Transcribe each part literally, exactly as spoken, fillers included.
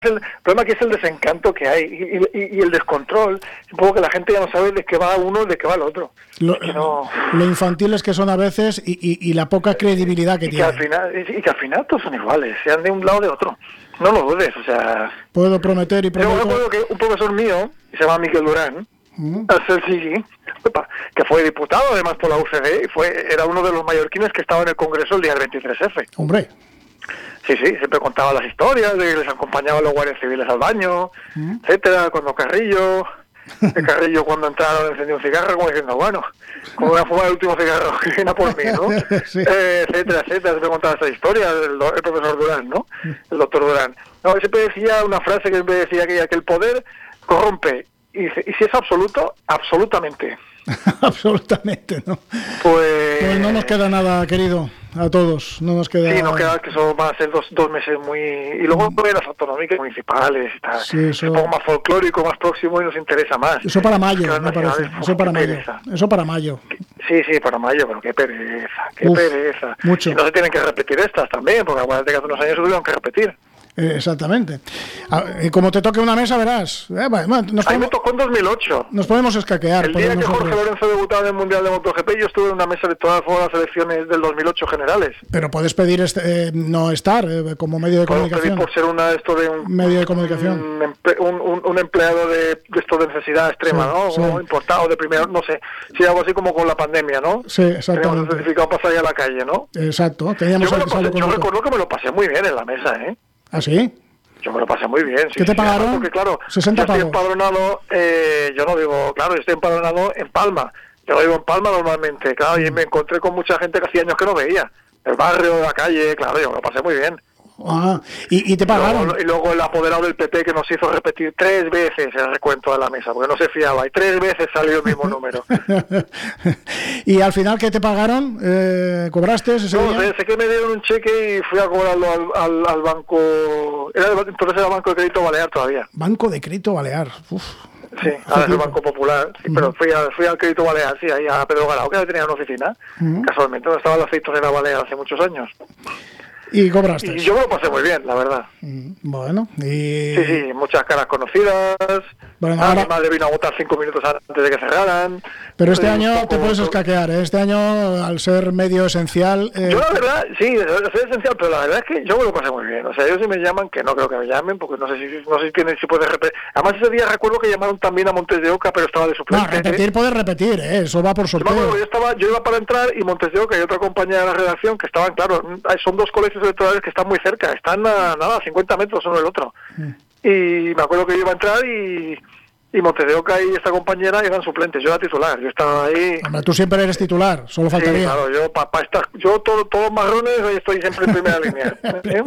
El problema aquí es el desencanto que hay y, y, y el descontrol. Un poco que la gente ya no sabe de qué va uno y de qué va el otro. Lo, que no... lo infantiles que son a veces y, y, y la poca credibilidad que y tienen. Que al final, y, y que al final todos son iguales, sean de un lado o de otro. No lo dudes, o sea... Puedo prometer y prometo... Yo recuerdo que un profesor mío, que se llama Miquel Durán, ¿Mm? sí, que fue diputado además por la U C D, y fue, era uno de los mallorquines que estaba en el Congreso el día del veintitrés efe. Hombre... Sí, sí, siempre contaba las historias de que les acompañaban los guardias civiles al baño, ¿Mm? etcétera, cuando Carrillo, el Carrillo cuando entraron encendió un cigarro como diciendo, bueno, como voy a fumar el último cigarro que viene por mí, ¿no? sí. eh, etcétera, etcétera, siempre contaba esa historia el, el profesor Durán, ¿no? El doctor Durán. No, siempre decía una frase que siempre decía que, que el poder corrompe, y, y si es absoluto, absolutamente. Absolutamente, ¿no? Pues... pues no nos queda nada, querido, a todos, no nos queda... Sí, nos queda que eso va a ser dos, dos meses muy... Y luego mm. las autonómicas municipales y tal, sí, eso... un poco más folclórico, más próximo y nos interesa más. Eso para mayo, me parece, eso para mayo, pereza. Eso para mayo. Sí, sí, para mayo, pero qué pereza, qué Uf, pereza. Mucho. Y no se tienen que repetir estas también, porque acuérdate que hace unos años se tuvieron que repetir. Eh, exactamente. Y como te toque una mesa, verás. Eh, bueno, nos a mí podemos, me tocó en dos mil ocho. Nos podemos escaquear. El día que nosotros. Jorge Lorenzo debutaba en el Mundial de MotoGP, yo estuve en una mesa de todas las elecciones del dos mil ocho generales. Pero puedes pedir este, eh, no estar eh, como medio de Puedo comunicación. Pedir por ser una esto de un medio de comunicación. Un, emple, un, un, un empleado de, de esto de necesidad extrema, sí, ¿no? Sí. O importado de primero, no sé. Sí, algo así como con la pandemia, ¿no? Sí, exactamente. Teníamos un certificado para salir a la calle, ¿no? Exacto. Teníamos yo me lo pasé, yo recuerdo que me lo pasé muy bien en la mesa, ¿eh? ¿Ah, sí? Yo me lo pasé muy bien. Sí, ¿Qué te sí, pagaron? Porque claro, sesenta yo estoy empadronado, eh, yo no digo, claro, yo estoy empadronado en Palma. Yo vivo en Palma normalmente, claro, y me encontré con mucha gente que hacía años que no veía. El barrio, la calle, claro, yo me lo pasé muy bien. Ah, ¿y, y te pagaron? Y luego, y luego el apoderado del P P que nos hizo repetir tres veces el recuento de la mesa, porque no se fiaba, y tres veces salió el mismo número. ¿Y al final qué te pagaron? Eh, ¿Cobraste ese no, día? Sé, sé que me dieron un cheque y fui a cobrarlo al, al, al banco, era entonces era el Banco de Crédito Balear todavía. Banco de Crédito Balear, uf. Sí, ahora es el Banco Popular, sí, uh-huh. pero fui, a, fui al Crédito Balear, sí, ahí a Pedro Garao, que tenía una oficina, uh-huh. casualmente, donde estaba la aceitonera Balear hace muchos años. ¿Y cobraste? Y yo me lo pasé muy bien, la verdad. Bueno, y... Sí, sí, muchas caras conocidas. Bueno, ahora... Mi madre vino a votar cinco minutos antes de que cerraran. Pero este año poco... te puedes escaquear, ¿eh? Este año, al ser medio esencial... Eh... Yo la verdad, sí, soy esencial, pero la verdad es que yo me lo pasé muy bien. O sea, ellos si me llaman, que no creo que me llamen, porque no sé si no sé si tienen, si puedes repetir. Además, ese día recuerdo que llamaron también a Montes de Oca, pero estaba de suplente. No, repetir ¿eh? puedes repetir, ¿eh? Eso va por sorteo. Yo, yo, estaba, yo iba para entrar y Montes de Oca y otra compañera de la redacción que estaban, claro, son dos colegios electorales que están muy cerca, están a nada, a cincuenta metros uno del otro. Mm. Y me acuerdo que yo iba a entrar y, y Montes de Oca y esta compañera eran suplentes, yo era titular, yo estaba ahí... Hombre, tú siempre eres titular, solo faltaría. Sí, claro, yo para pa estar, yo todo, todos marrones, hoy estoy siempre en primera línea. ¿Eh?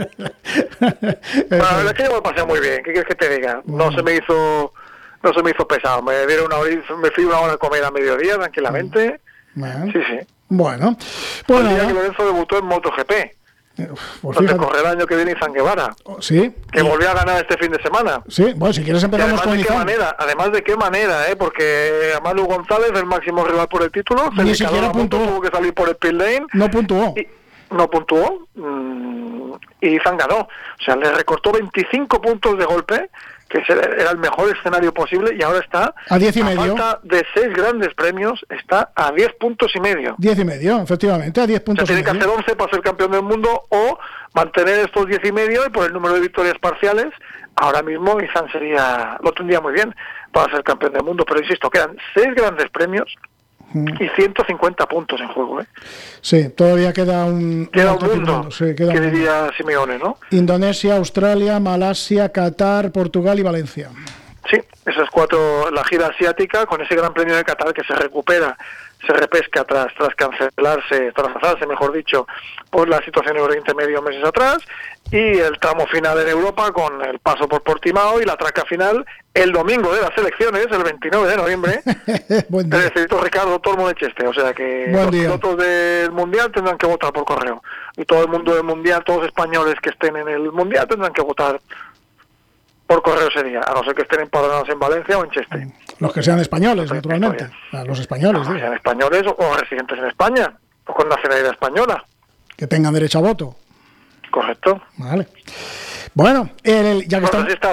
La verdad es que yo me pasé muy bien, ¿qué quieres que te diga? No mm. se me hizo no se me hizo pesado, me dieron una hora, me fui una hora a comer a mediodía tranquilamente. Mm. Sí, sí. Bueno, pues el día que Lorenzo debutó en MotoGP. Pues donde correr el año que viene Izan Guevara, sí, que y... volvió a ganar este fin de semana. Sí, bueno, si quieres empezamos con Izan. Manera, además de qué manera, ¿eh? Porque Manu González, el máximo rival por el título, ni siquiera puntuó, tuvo que salir por el pit lane. No puntuó. Y, no puntuó mmm, y Izan ganó. O sea, le recortó veinticinco puntos de golpe, que era el mejor escenario posible, y ahora está a diez y a medio. Falta de seis grandes premios, está a diez puntos y medio. Diez y medio, efectivamente, a diez puntos. O sea, tiene que hacer once para ser campeón del mundo o mantener estos diez y medio, y por el número de victorias parciales, ahora mismo Izan sería, lo tendría muy bien para ser campeón del mundo, pero insisto, quedan seis grandes premios y ciento cincuenta puntos en juego, ¿eh? Sí, todavía queda un... Queda un mundo, mundo. Sí, queda que un diría mundo. Simeone, ¿no? Indonesia, Australia, Malasia, Qatar, Portugal y Valencia. Sí, esas cuatro, la gira asiática, con ese gran premio de Qatar que se recupera, se repesca tras tras cancelarse, tras mejor dicho, por la situación en Oriente Medio meses atrás, y el tramo final en Europa con el paso por Portimao y la traca final el domingo de las elecciones, el veintinueve de noviembre, Buen del distrito Ricardo Tormo de Cheste. O sea que Buen los día. pilotos del Mundial tendrán que votar por correo. Y todo el mundo del Mundial, todos los españoles que estén en el Mundial tendrán que votar por correo ese día, a no ser que estén empadronados en Valencia o en Cheste. Los que sean españoles, no, naturalmente. A los españoles. No, que sean españoles o, o residentes en España, o con nacionalidad española. Que tengan derecho a voto. Correcto. Vale. Bueno, el, ya que Pues estamos... así está.